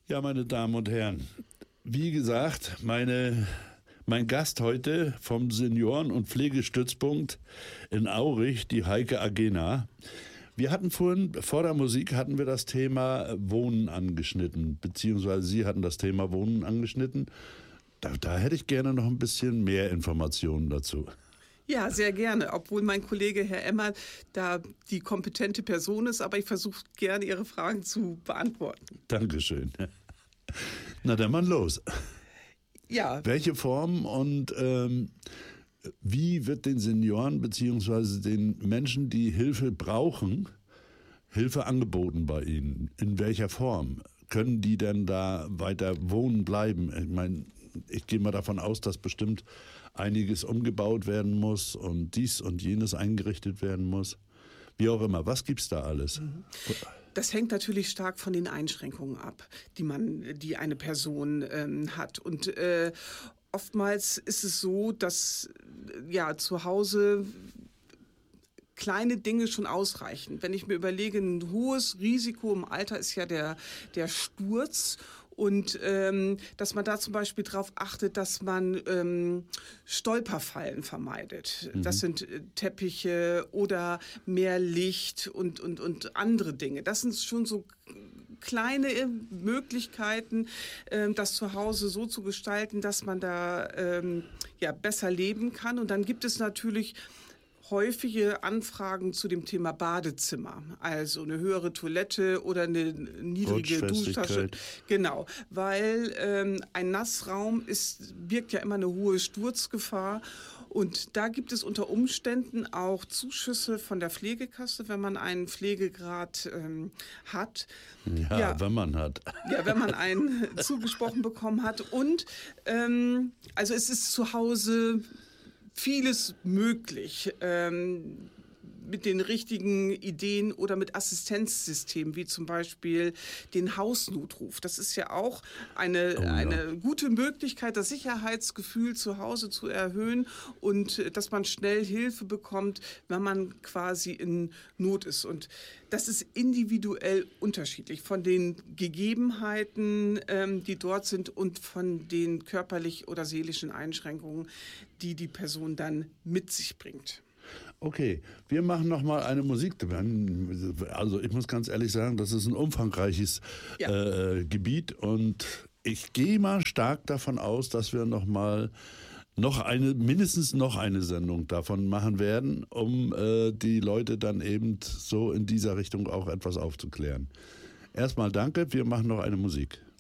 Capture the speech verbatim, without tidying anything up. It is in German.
Ja, meine Damen und Herren, wie gesagt, meine, mein Gast heute vom Senioren- und Pflegestützpunkt in Aurich, die Heike Agena. Wir hatten vorhin, vor der Musik hatten wir das Thema Wohnen angeschnitten, beziehungsweise Sie hatten das Thema Wohnen angeschnitten. Da, da hätte ich gerne noch ein bisschen mehr Informationen dazu. Ja, sehr gerne, obwohl mein Kollege Herr Emmer da die kompetente Person ist, aber ich versuche gerne Ihre Fragen zu beantworten. Dankeschön. Na dann mal los. Ja. Welche Form und ähm, wie wird den Senioren bzw. den Menschen, die Hilfe brauchen, Hilfe angeboten bei Ihnen? In welcher Form? Können die denn da weiter wohnen bleiben? Ich meine, ich gehe mal davon aus, dass bestimmt einiges umgebaut werden muss und dies und jenes eingerichtet werden muss. Wie auch immer. Was gibt's da alles? Das hängt natürlich stark von den Einschränkungen ab, die man, die eine Person ähm, hat. Und äh, oftmals ist es so, dass ja zu Hause kleine Dinge schon ausreichen. Wenn ich mir überlege, ein hohes Risiko im Alter ist ja der der Sturz. Und ähm, dass man da zum Beispiel darauf achtet, dass man ähm, Stolperfallen vermeidet. Mhm. Das sind äh, Teppiche oder mehr Licht und, und, und andere Dinge. Das sind schon so kleine Möglichkeiten, äh, das Zuhause so zu gestalten, dass man da ähm, ja besser leben kann. Und dann gibt es natürlich häufige Anfragen zu dem Thema Badezimmer, also eine höhere Toilette oder eine niedrige Duschtasche. Genau, weil ähm, ein Nassraum ist, birgt ja immer eine hohe Sturzgefahr. Und da gibt es unter Umständen auch Zuschüsse von der Pflegekasse, wenn man einen Pflegegrad ähm, hat. Ja, ja, wenn man hat. Ja, wenn man einen zugesprochen bekommen hat. Und ähm, also es ist zu Hause vieles möglich ähm, mit den richtigen Ideen oder mit Assistenzsystemen, wie zum Beispiel den Hausnotruf. Das ist ja auch eine, oh ja. eine gute Möglichkeit, das Sicherheitsgefühl zu Hause zu erhöhen und äh, dass man schnell Hilfe bekommt, wenn man quasi in Not ist. Und das ist individuell unterschiedlich von den Gegebenheiten, ähm, die dort sind und von den körperlich oder seelischen Einschränkungen, die die Person dann mit sich bringt. Okay, wir machen noch mal eine Musik. Also ich muss ganz ehrlich sagen, das ist ein umfangreiches ja. äh, Gebiet und ich gehe mal stark davon aus, dass wir noch mal noch eine, mindestens noch eine Sendung davon machen werden, um äh, die Leute dann eben so in dieser Richtung auch etwas aufzuklären. Erstmal danke, wir machen noch eine Musik.